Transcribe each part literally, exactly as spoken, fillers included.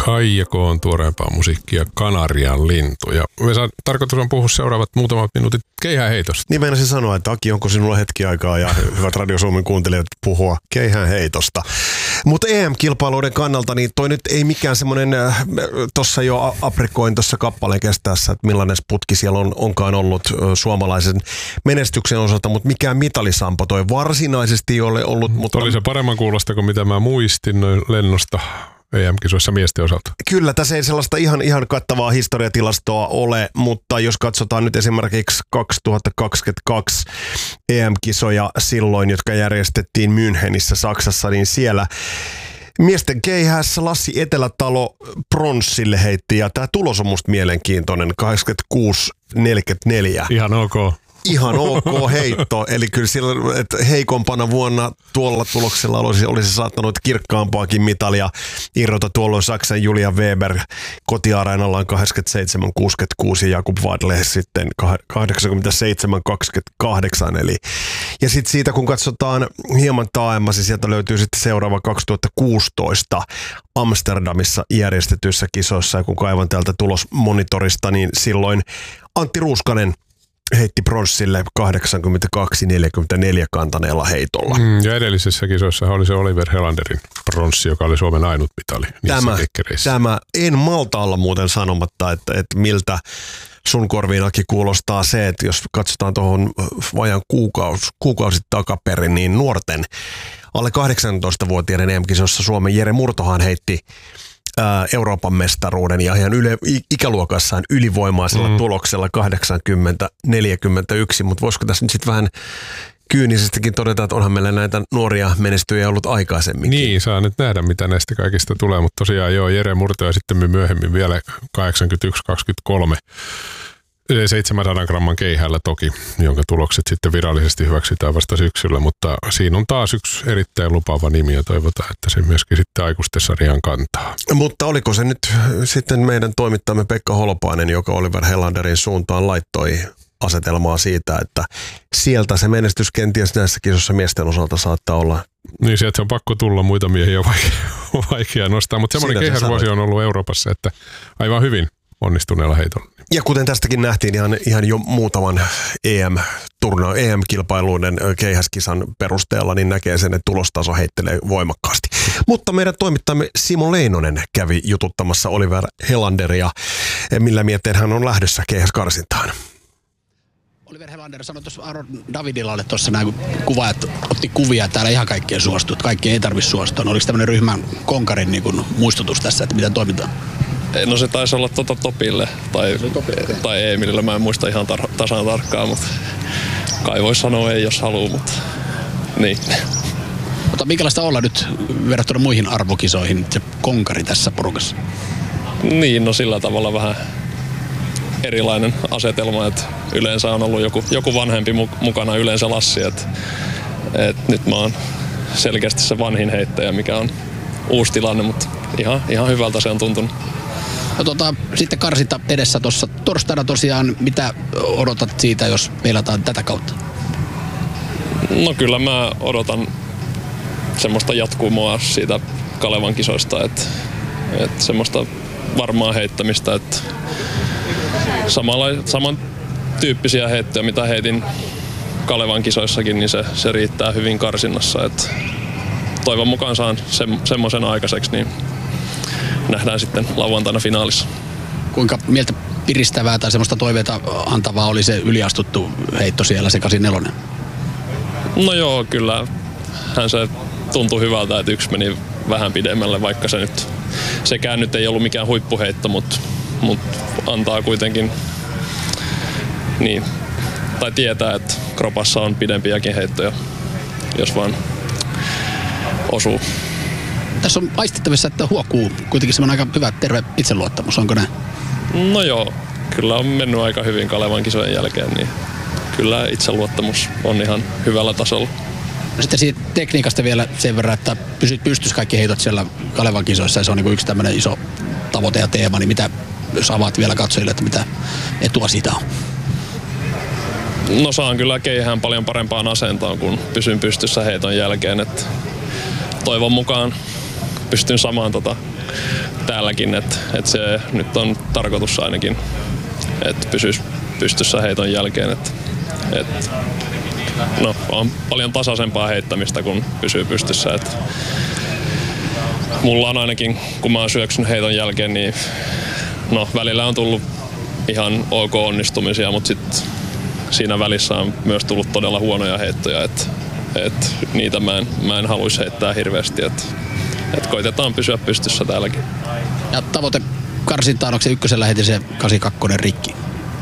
Kaija K:n tuoreempaa musiikkia Kanarian lintu. Ja Vesa, tarkoitus on puhua seuraavat muutamat minuutit keihäänheitosta. Niin meinasin sanoa, että Aki, onko sinulla hetki aikaa ja hyvät Radio Suomen kuuntelijat puhua keihäänheitosta. Mutta E M-kilpailuiden kannalta, niin toi nyt ei mikään semmoinen, äh, tuossa jo aprikoin tuossa kappaleen kestäessä, että millainen putki siellä on, onkaan ollut äh, suomalaisen menestyksen osalta, mutta mikään mitalisampo toi varsinaisesti ei ole ollut. Mutta oli se paremman kuulosta kuin mitä mä muistin noin lennosta E M-kisoissa miesten osalta. Kyllä, tässä ei sellaista ihan, ihan kattavaa historiatilastoa ole, mutta jos katsotaan nyt esimerkiksi kaksituhattakaksikymmentäkaksi E M-kisoja silloin, jotka järjestettiin Münchenissä Saksassa, niin siellä miesten keihäässä Lassi Etelätalo pronssille heitti, ja tämä tulos on musta mielenkiintoinen, kahdeksankymmentäkuusi neljäkymmentäneljä. Ihan ok. Ihan ok heitto, eli kyllä silloin, että heikompana vuonna tuolla tuloksella olisi, olisi saattanut kirkkaampaakin mitalia irrota tuolloin Saksan Julia Weber kotiareenallaan kahdeksankymmentäseitsemän kuusikymmentäkuusi ja Jakub Wadle sitten kahdeksankymmentäseitsemän kaksikymmentäkahdeksan. Eli, ja sitten siitä kun katsotaan hieman taaemmas, sieltä löytyy sitten seuraava kaksituhattakuusitoista Amsterdamissa järjestetyissä kisoissa, ja kun kaivan täältä tulosmonitorista, niin silloin Antti Ruuskanen heitti pronssille kahdeksankymmentäkaksi neljäkymmentäneljä kantaneella heitolla. Mm, ja edellisessä kisoissa oli se Oliver Helanderin pronssi, joka oli Suomen ainut mitali tämä, tämä en malta olla muuten sanomatta, että, että miltä sun korviinakin kuulostaa se, että jos katsotaan tuohon vajan kuukausi, kuukausi takaperin, niin nuorten alle kahdeksantoistavuotiaiden E M-kisossa Suomen Jere Murtohan heitti Euroopan mestaruuden ja ihan yle, ikäluokassaan ylivoimaisella mm. tuloksella kahdeksankymmentä neljäkymmentäyksi, mutta voisiko tässä nyt sitten vähän kyynisestikin todeta, että onhan meillä näitä nuoria menestyjiä ollut aikaisemminkin. Niin, saa nyt nähdä, mitä näistä kaikista tulee, mutta tosiaan joo, Jere Murto ja sitten myöhemmin vielä kahdeksankymmentäyksi kaksikymmentäkolme seitsemänsadan gramman keihällä toki, jonka tulokset sitten virallisesti hyväksytään vasta syksyllä, mutta siinä on taas yksi erittäin lupaava nimi ja toivotaan, että se myöskin sitten aikuisten sarjaan kantaa. Mutta oliko se nyt sitten meidän toimittajamme Pekka Holopainen, joka Oliver Helanderin suuntaan laittoi asetelmaa siitä, että sieltä se menestys kenties näissä kisossa miesten osalta saattaa olla. Niin sieltä se on pakko tulla, muita miehiä on vaikea, vaikea nostaa, mutta semmoinen keihäsvuosi on ollut Euroopassa, että aivan hyvin onnistuneella heitolla. Ja kuten tästäkin nähtiin ihan, ihan jo muutaman E M-turna, E M-kilpailuiden keihäskisan perusteella, niin näkee sen, että tulostaso heittelee voimakkaasti. Mutta meidän toimittajamme Simo Leinonen kävi jututtamassa Oliver Helanderia, millä mietteen hän on lähdössä keihäskarsintaan. Oliver Helander sanoi tuossa Aron Davidilalle tuossa näin, kun kuvaajat otti kuvia, täällä ihan kaikkien suostuu, kaikkien ei tarvitse suostua. Oliko tämmöinen ryhmän konkarin niin kuin muistutus tässä, että miten toimitaan? No se taisi olla tota Topille tai, tai Eemilille, mä en muista ihan tar- tasan tarkkaan, mutta kai voi sanoa ei jos haluaa, mutta niin. Mutta minkälaista olla nyt verrattuna muihin arvokisoihin se konkari tässä porukassa? Niin, no sillä tavalla vähän erilainen asetelma, että yleensä on ollut joku, joku vanhempi mukana, yleensä Lassi, että, että nyt mä oon selkeästi se vanhin heittäjä, mikä on uusi tilanne, mutta ihan, ihan hyvältä se on tuntunut. No tota, sitten karsinta edessä tuossa torstaina tosiaan, mitä odotat siitä, jos peilataan tätä kautta? No kyllä mä odotan semmoista jatkumoa siitä Kalevan kisoista, että, että semmoista varmaa heittämistä, että samalla, saman tyyppisiä heittoja, mitä heitin Kalevan kisoissakin, niin se, se riittää hyvin karsinnassa, että toivon mukaan saan se, semmoisen aikaiseksi, niin nähdään sitten lauantaina finaalissa. Kuinka mieltä piristävää tai semmoista toiveita antavaa oli se yliastuttu heitto siellä, se kahdeksankymmentäneljä? No joo, kyllä hän se tuntui hyvältä, että yksi meni vähän pidemmälle, vaikka se nyt, sekään nyt ei ollut mikään huippuheitto, mutta, mutta antaa kuitenkin, niin, tai tietää, että kropassa on pidempiäkin heittoja, jos vaan osuu. Tässä on aistittavissa, että huokuu kuitenkin semmoinen aika hyvä terve itseluottamus, onko näin? No joo, kyllä on mennyt aika hyvin Kalevan kisojen jälkeen, niin kyllä itseluottamus on ihan hyvällä tasolla. No sitten siitä tekniikasta vielä sen verran, että pysyt pystyssä kaikki heitot siellä Kalevan kisoissa, ja se on niin yksi tämmöinen iso tavoite ja teema, niin mitä, jos avaat vielä katsojille, että mitä etua siitä on? No saan kyllä keihään paljon parempaan asentoon, kun pysyn pystyssä heiton jälkeen, että toivon mukaan pystyn samaan tota, täälläkin, että et se nyt on tarkoitus ainakin, että pysyisi pystyssä heiton jälkeen. Et, et, no, on paljon tasaisempaa heittämistä, kun pysyy pystyssä. Et, mulla on ainakin, kun mä oon syöksynyt heiton jälkeen, niin no, välillä on tullut ihan ok onnistumisia, mutta sitten siinä välissä on myös tullut todella huonoja heittoja, että et niitä mä en, mä en haluaisi heittää hirveästi, että et koitetaan pysyä pystyssä täälläkin. Ja tavoite karsintaan, onko se ykkösellä heti se kahdeksankymmentäkaksi rikki?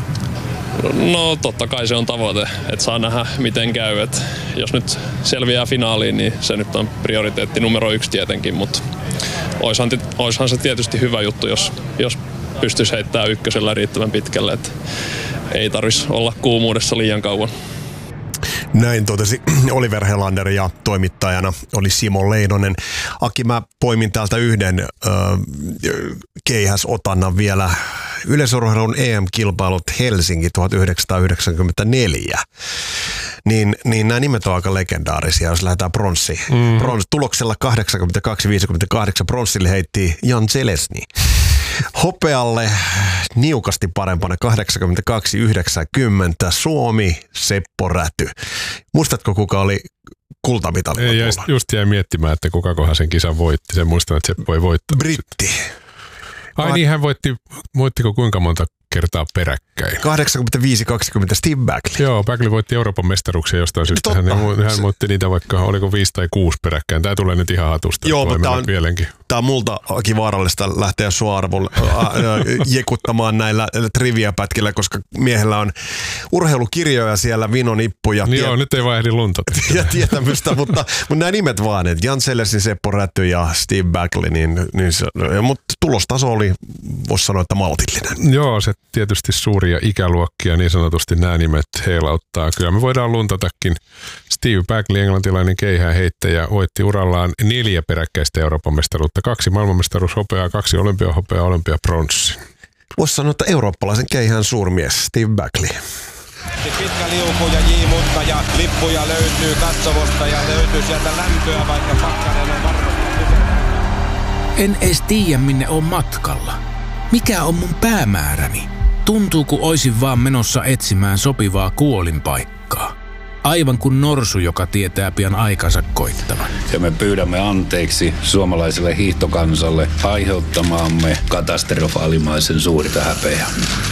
No totta kai se on tavoite, että saa nähdä miten käy. Et jos nyt selviää finaaliin, niin se nyt on prioriteetti numero yksi tietenkin, mutta oishan, oishan se tietysti hyvä juttu, jos, jos pystyisi heittämään ykkösellä riittävän pitkälle, että ei tarvitsisi olla kuumuudessa liian kauan. Näin totesi Oliver Helander ja toimittajana oli Simo Leinonen. Aki, mä poimin täältä yhden äh, keihäsotannan vielä. Yleisurheilun E M-kilpailut Helsinki tuhatyhdeksänsataayhdeksänkymmentäneljä. Niin, niin nämä nimet on aika legendaarisia, jos lähdetään bronssi. Mm. Brons, tuloksella kahdeksankymmentäkaksi viisikymmentäkahdeksan bronssille heitti Jan Zelesny. Hopealle niukasti parempana kahdeksankymmentäkaksi yhdeksänkymmentä Suomi Seppo Räty. Muistatko, kuka oli kultamitalilla? Ei, just, just jäi miettimään, että kukakohan sen kisan voitti. Sen muistan, että Seppo ei voittanut. Britti. Ai Va- niin, hän voitti, voittiko kuinka monta kertaa peräkkäin? kahdeksankymmentäviisi kaksikymmentä Steve Bagley. Joo, Bagley voitti Euroopan mestaruuksia jostain syystä. Hän, hän voitti niitä vaikka, oliko viisi tai kuusi peräkkäin. Tämä tulee nyt ihan hatusta. Joo, mutta tämä on, tämä on multa Aki vaarallista lähteä sua arvolle jekuttamaan näillä trivia-pätkillä, koska miehellä on urheilukirjoja siellä, vinonippuja. Niin tie- joo, nyt ei vaan ehdi luntata. Ja tietämystä, mutta, mutta nämä nimet vaan, että Jan Zelesny, Seppo Räty ja Steve Bagley, niin, niin se, mutta tulostaso oli, voisi sanoa, että maltillinen. Joo, se tietysti suuria ikäluokkia, niin sanotusti nämä nimet heilauttaa. Kyllä me voidaan luntatakin. Steve Bagley, englantilainen keihääheittäjä, voitti urallaan neljä peräkkäistä Euroopan mestaruutta, kaksi maailmanmestaruushopeaa, kaksi olympiahopeaa, olympiapronssi. Voisi sanoa, että eurooppalaisen keihään suurmies Steve Bagley. Pitkä liuku ja J-mutka ja lippuja löytyy katsomosta ja löytyy sieltä lämpöä, vaikka pakkanen on varmasti. En edes tiedä, minne on matkalla. Mikä on mun päämääräni? Tuntuu, kun oisin vaan menossa etsimään sopivaa kuolinpaikkaa. Aivan kuin norsu, joka tietää pian aikansa koittavan. Ja me pyydämme anteeksi suomalaiselle hiihtokansalle aiheuttamaamme katastrofaalimaisen suurta häpeää.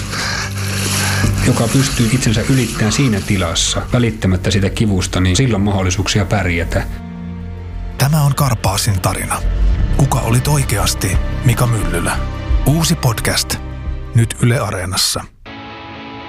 Joka pystyy itsensä ylittämään siinä tilassa, välittämättä sitä kivusta, niin silloin mahdollisuuksia pärjätä. Tämä on Karpaasin tarina. Kuka olit oikeasti Mika Myllylä? Uusi podcast. Nyt Yle Areenassa.